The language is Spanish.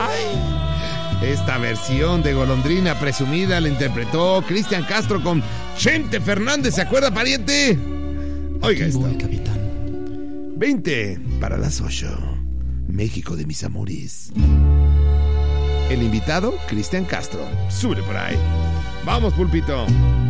Esta versión de Golondrina Presumida la interpretó Cristian Castro con Chente Fernández. ¿Se acuerda, pariente? Oiga esto. 20 para las 8. México de mis amores. El invitado, Cristian Castro. Sube por ahí. Vamos, pulpito.